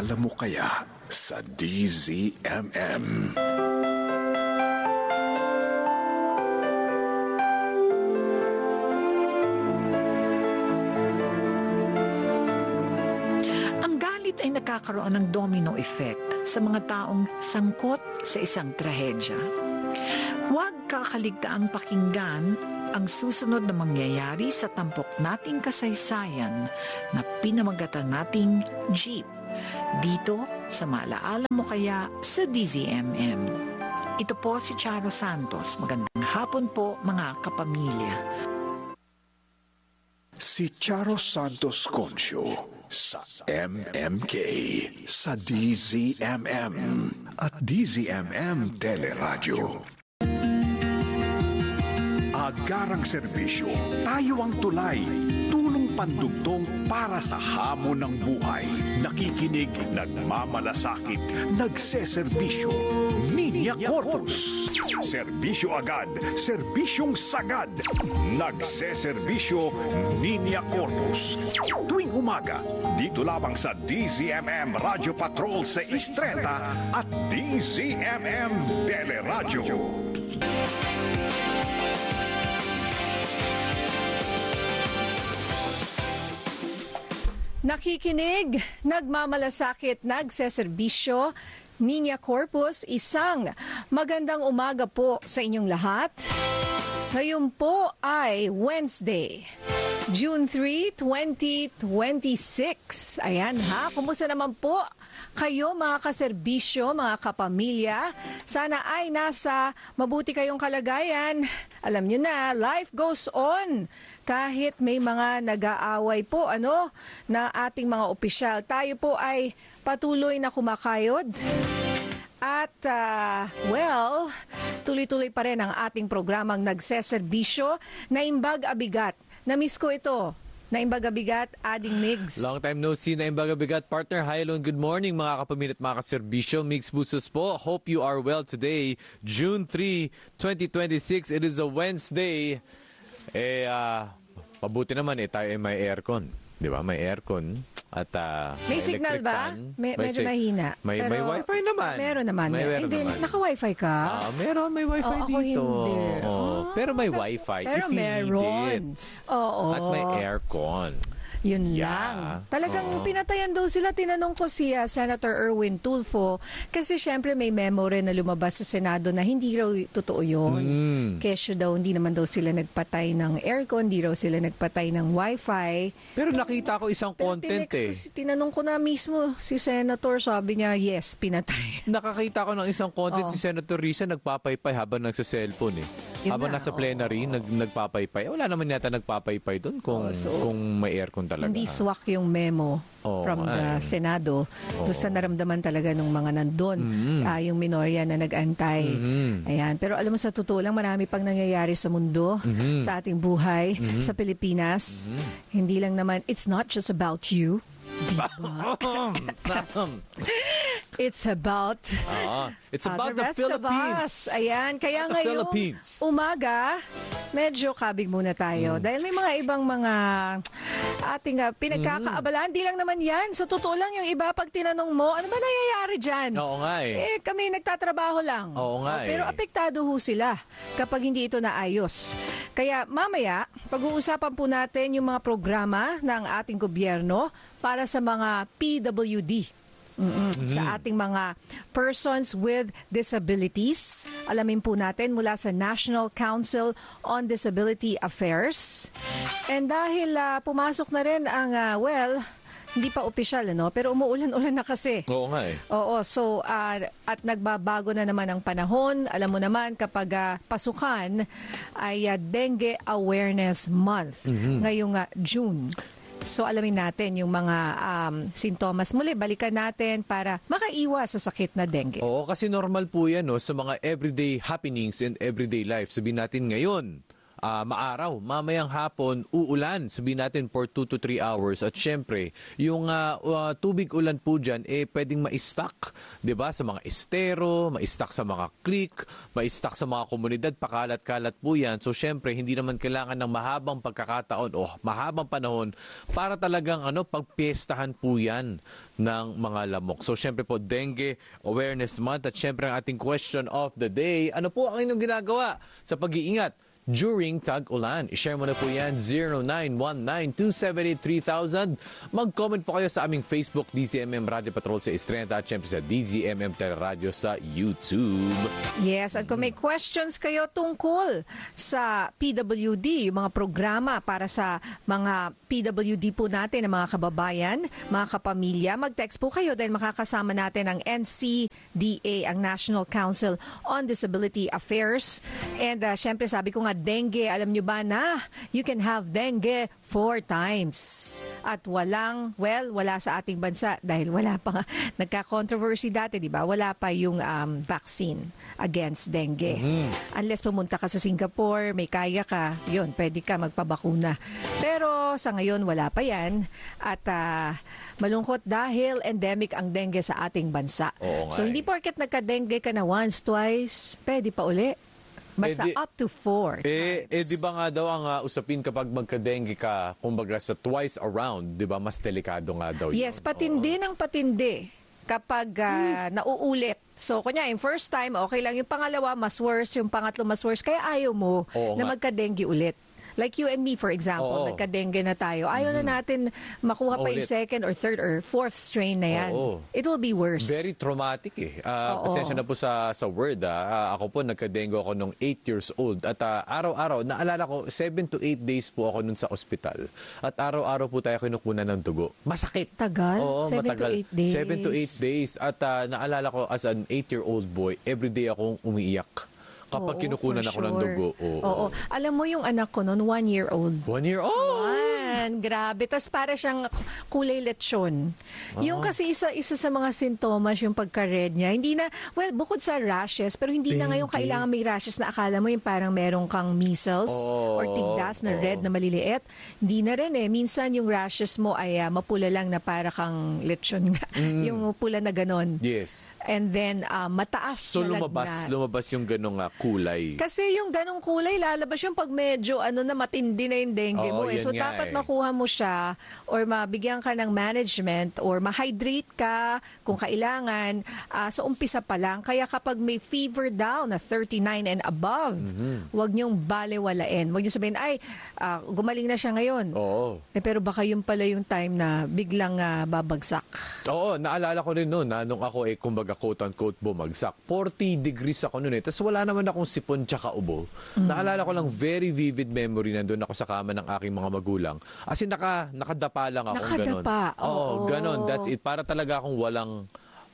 Maaalala mo kaya sa DZMM? Ang galit ay nakakaroon ng domino effect sa mga taong sangkot sa isang trahedya. Huwag kakaligtaang pakinggan ang susunod na mangyayari sa tampok nating kasaysayan na pinamagatan nating Jeep. Dito sa Maalaala Mo Kaya sa DZMM. Ito po si Charo Santos. Magandang hapon po mga kapamilya. Si Charo Santos Concio sa MMK, sa DZMM at DZMM Teleradyo. Agarang serbisyo, tayo ang tulay, tulong pandugtong para sa hamon ng buhay. Nakikinig, nagmamalasakit, nagseserbisyo. Ninya Corpus. Serbisyo agad, serbisyong sagad. Nagseserbisyo, Ninya Corpus. Tuwing umaga, dito lamang sa DZMM Radio Patrol 630 at DZMM Teleradyo. Nakikinig, nagmamalasakit, nagseserbisyo, Ninya Corpus, isang magandang umaga po sa inyong lahat. Ngayon po ay Wednesday, June 3, 2026. Ayan ha, kumusta naman po kayo mga kaserbisyo, mga kapamilya? Sana ay nasa mabuti kayong kalagayan. Alam nyo na, life goes on. Kahit may mga nag-aaway po na ating mga opisyal, tayo po ay patuloy na kumakayod. At tuloy-tuloy pa rin ang ating programang nagseserbisyo. Naimbag Abigat. Na-miss ko ito. Naimbag Abigat, Ading Migs. Long time no see, Naimbag Abigat. Partner, hi, hello, good morning mga kapamilya at mga kaserbisyo. Migs Busos po. Hope you are well today. June 3, 2026. It is a Wednesday. Pabuti naman tayo ay may aircon. Di ba? May aircon. At may signal ba? Medyo mahina. May wifi naman. Meron naman. Hindi, naka-wifi ka? Meron, may wifi dito. Ako hindi. Pero may wifi. Pero meron. Oo. At may aircon. Yun lang. Talagang pinatayan daw sila. Tinanong ko si Senator Erwin Tulfo kasi syempre may memo rin na lumabas sa Senado na hindi raw totoo yun. Kesyo daw, hindi naman daw sila nagpatay ng aircon, hindi raw sila nagpatay ng wifi. Pero nakita ko isang content Tinanong ko na mismo si Senator, sabi niya, yes, pinatay. Nakakita ko ng isang content si Senator Risa nagpapaypay habang nagsa-cellphone habang nasa plenary, nagpapaypay. Wala naman yata nagpapaypay doon kung may aircon talaga. Hindi swak yung memo from the Senado. Doon sa naramdaman talaga ng mga nandun. Yung minorya na nag-antay. Ayan. Pero alam mo, sa totoo lang, marami pang nangyayari sa mundo, sa ating buhay, sa Pilipinas. Hindi lang naman, it's not just about you. Diba? It's about the Of us. Philippines. Ayan, kaya ngayong umaga, medyo kabig muna tayo. Dahil may mga ibang mga ating pinagkakaabalaan. Di lang naman yan. Sa totoo lang, yung iba, pag tinanong mo, ano ba nangyayari dyan? Oo nga kami nagtatrabaho lang. Oo nga Pero apektado ho sila kapag hindi ito naayos. Kaya mamaya, pag-uusapan po natin yung mga programa ng ating gobyerno para sa mga PWD. Sa ating mga persons with disabilities. Alamin po natin mula sa National Council on Disability Affairs. And dahil pumasok na rin ang, hindi pa opisyal, pero umuulan-ulan na kasi. Oo nga Oo, so, at nagbabago na naman ang panahon. Alam mo naman, kapag pasukan ay Dengue Awareness Month ngayong June. So alamin natin yung mga sintomas. Muli, balikan natin para makaiwas sa sakit na dengue. Oo, kasi normal po yan sa mga everyday happenings and everyday life. Sabihin natin ngayon, maaraw. Mamayang hapon, uulan. Sabihin natin for 2 to 3 hours. At syempre, yung tubig ulan po dyan, pwedeng ma-stock. Diba? Sa mga estero, ma-stock sa mga creek, ma-stock sa mga komunidad, pakalat-kalat po yan. So syempre, hindi naman kailangan ng mahabang pagkakataon o mahabang panahon para talagang pagpiestahan po yan ng mga lamok. So syempre po, Dengue Awareness Month at syempre ang ating question of the day, ano po ang inyong ginagawa sa pag-iingat during tag-ulan? I-share mo na po yan, 0919-278-3000. Mag-comment po kayo sa aming Facebook, DZMM Radio Patrol sa Estrella at syempre sa DZMM Teleradio sa YouTube. Yes, at kung may questions kayo tungkol sa PWD, yung mga programa para sa mga PWD po natin, ng mga kababayan, mga kapamilya, mag-text po kayo dahil makakasama natin ang NCDA, ang National Council on Disability Affairs. And syempre sabi ko nga, dengue, alam nyo ba na you can have dengue 4 times. At wala sa ating bansa dahil wala pa nga, nagka-controversy dati, di ba? Wala pa yung vaccine against dengue. Unless pumunta ka sa Singapore, may kaya ka, yun, pwede ka magpabakuna. Pero sa ngayon, wala pa yan. At malungkot dahil endemic ang dengue sa ating bansa. So hindi porket nagka-dengue ka na once, twice, pwede pa uli. Basta up to 4 times. Di ba nga daw ang usapin kapag magka-dengue ka, kumbaga sa twice around, di ba, mas delikado nga daw yun. Yes, patindi ng patindi kapag nauulit. So, kunya, yung first time, okay lang. Yung pangalawa, mas worse. Yung pangatlo, mas worse. Kaya ayaw mo na magka-dengue ulit. Like you and me, for example, nagka-dengue na tayo. Ayaw na natin makuha pa yung second or third or fourth strain na yan. It will be worse. Very traumatic Pasensya na po sa word. Ako po, nagka-dengue ako nung 8 years old. At araw-araw, naalala ko, 7 to 8 days po ako nun sa ospital. At araw-araw po tayo kinukunan ng dugo. Masakit. Tagal? Oo, 7 matagal. to 8 days? 7 to 8 days. At naalala ko, as an 8-year-old boy, everyday akong umiiyak kapag kinukunan ako ng dugo. Oo. Alam mo yung anak ko noon, 1-year-old. 1 year old? Grabe. Tapos para siyang kulay lechon. Yung kasi isa sa mga sintomas, yung pagka-red niya. Hindi na, bukod sa rashes, pero hindi na ngayon kailangan may rashes na akala mo yung parang meron kang measles or tigdas na red na maliliit. Hindi na rin Minsan yung rashes mo ay mapula lang na para kang lechon nga. Yung pula na ganon. Yes. And then, mataas So na lagnat. lumabas yung ganong kulay. Kasi yung ganong kulay, lalabas yung pag medyo na matindi na yung dengue mo. So, dapat makuha mo siya or mabigyan ka ng management or ma-hydrate ka kung kailangan sa umpisa pa lang. Kaya kapag may fever daw na 39 and above, huwag niyong balewalain. Huwag niyo sabihin, gumaling na siya ngayon. Pero baka yun pala yung time na biglang babagsak. Oo, naalala ko rin noon nung ako kumbaga quote-unquote bumagsak. 40 degrees ako noon Tapos wala naman akong sipon tsaka ubo. Naalala ko lang very vivid memory nandun ako sa kama ng aking mga magulang. As in nakadapa lang ako. Nakadapa. Oo, ganon. That's it. Para talaga akong walang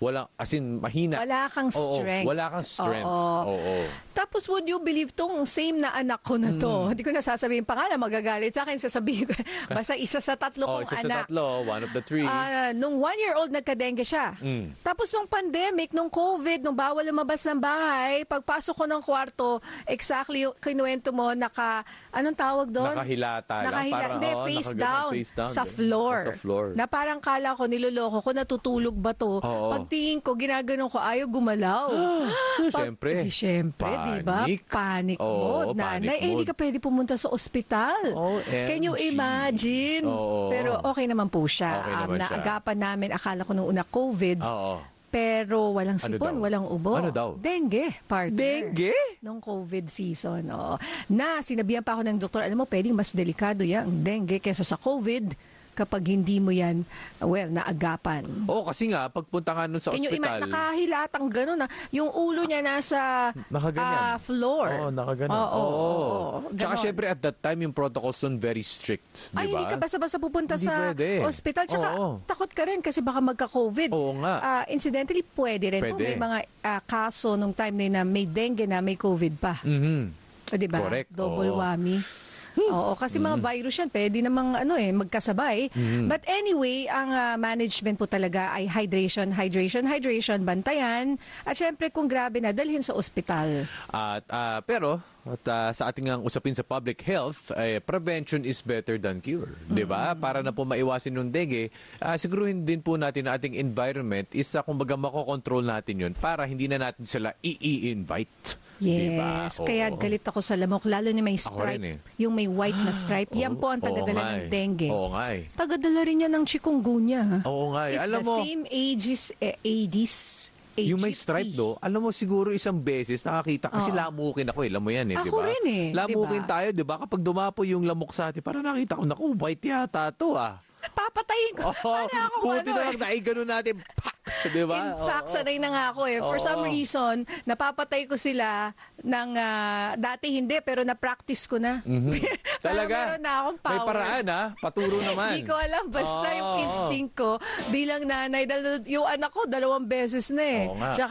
as in mahina. Wala kang strength. Wala kang strength. Oo. Tapos would you believe tong same na anak ko na to? Hindi ko na sasabihin pangalan, magagalit sa akin, sasabihin ko. Basta isa sa tatlo kong isa anak. Sa tatlo, one of the three. Nung 1-year-old nagka-dengue siya. Tapos nung pandemic, nung COVID, nung bawal lumabas ng bahay, pagpasok ko ng kwarto, exactly yung kinuwento mo, anong tawag doon? Nakahilata lang. Hindi, face down sa floor. Na parang kala ko, niloloko ko, natutulog ba to? Pagtingin ko, ginaganon ko, ayaw gumalaw. Siyempre. Siyempre, diba? Panic mode. Nanay, hindi ka pwede pumunta sa ospital. Can you imagine? Pero okay naman po siya. Naagapan namin, akala ko nung una COVID. Pero walang sipon, walang ubo. Ano daw? Dengue, partner. Dengue? Nung COVID season. Na sinabihan pa ako ng doktor, alam mo, pwedeng mas delikado yung dengue kaysa sa COVID kapag hindi mo yan, naagapan. Kasi nga, pagpunta nga nun sa ospital. Nakahilatang gano'n Yung ulo niya nasa floor. Nakaganyan. Tsaka syempre at that time, yung protocols nun very strict. Diba? Hindi ka basta-basta pupunta hindi sa ospital. Tsaka takot ka rin kasi baka magka-COVID. Oo nga. Incidentally, pwede rin. May mga kaso nung time na may dengue na may COVID pa. Mm-hmm. Diba? Correct. Double whammy. Oo, kasi mga virus yan, pwede namang magkasabay. But anyway, ang management po talaga ay hydration, bantayan. At syempre kung grabe na, dalhin sa ospital. Pero sa ating usapin sa public health, prevention is better than cure. Diba? Para na po maiwasin yung dengue, siguruhin din po natin na ating environment is kumbaga makokontrol natin yun para hindi na natin sila i-invite. Yes, diba? kaya galit ako sa lamok, lalo na may Ako stripe. rin Yung may white na stripe, yan po ang tagadala ng dengue. Oo nga eh. Tagadala rin yan ng chikungunya. Oo nga eh. It's Alam the mo, same Aedes yung may aegypti. stripe alam mo siguro isang beses nakakita kasi Oo. lamukin ako alam mo yan Ako di ba? rin Lamukin diba? tayo, di ba? Kapag dumapo yung lamok sa atin, parang nakita ko, naku, white yata to Papatayin ko. Para akong buti na lang dahil ganun natin, pak! Di ba? In fact, sanay na nga ako For some reason, napapatay ko sila ng, dati hindi, pero na-practice ko na. Talaga? Meron na akong power. May paraan paturo naman. Hindi ko alam, basta yung instinct ko bilang nanay, dahil yung anak ko 2 beses na Oo nga. Tsaka